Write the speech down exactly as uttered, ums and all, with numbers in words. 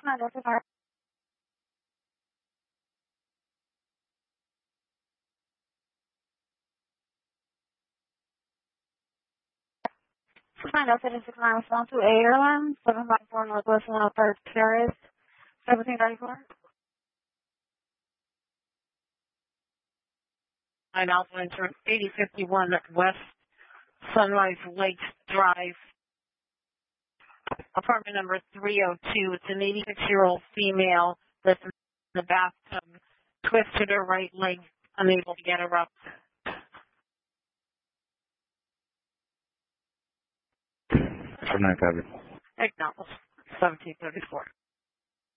nine Delta Tower. six nine Delta six nine response to A Airlines, seven five four Northwest one oh third Terrace, seventeen thirty-four. nine Alpha Insurance, eighty fifty-one West Sunrise Lakes Drive, apartment number three oh two. It's an eighty-six-year-old female that's in the bathtub, twisted her right leg, unable to get her up. nine Cover. Acknowledged, seventeen thirty-four.